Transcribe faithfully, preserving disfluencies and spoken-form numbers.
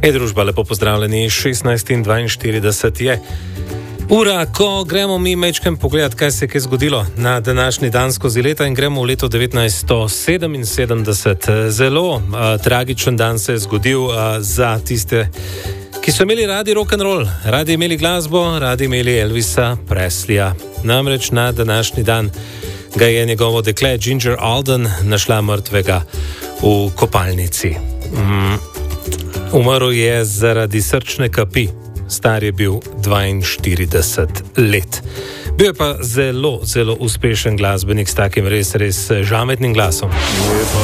Hej družba, lepo pozdravljeni, šestnajst in dvainštirideset je ura, ko gremo mi mečkem pogledat, kaj se je kaj zgodilo na današnji dan skozi leta in gremo v leto devetnajststo sedeminsedemdeset. Zelo uh, tragičen dan se je zgodil uh, za tiste, ki so imeli radi rock'n'roll, radi imeli glasbo, radi imeli Elvisa Presleya. Namreč na današnji dan ga je njegovo dekle Ginger Alden našla mrtvega v kopalnici. Mm. Umrl je zaradi srčne kapi, star je bil dvainštirideset let. Bil je pa zelo, zelo uspešen glasbenik s takim res, res žametnim glasom. Je pa